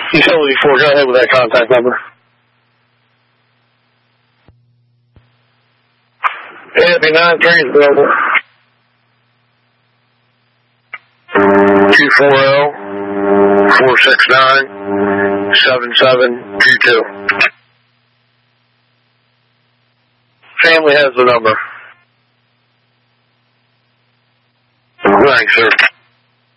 Utility 4, go ahead with that contact number. Happy 93 is available. 240-469-7722. Family has the number. Thanks, sir.